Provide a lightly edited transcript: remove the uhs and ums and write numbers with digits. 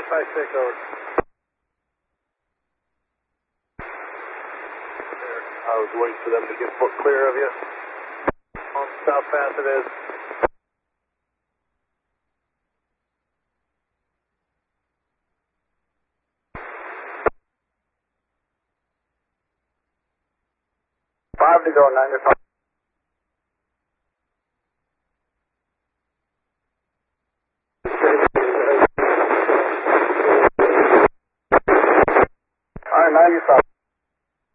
556 over. I was waiting for them to get foot clear of you. On South Pass it is. Five to go, 95. All right, 95.